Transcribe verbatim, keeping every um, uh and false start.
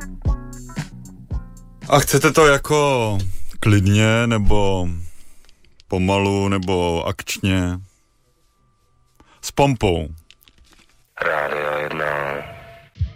A chcete to jako klidně, nebo pomalu, nebo akčně? S pompou. Rádio jedna.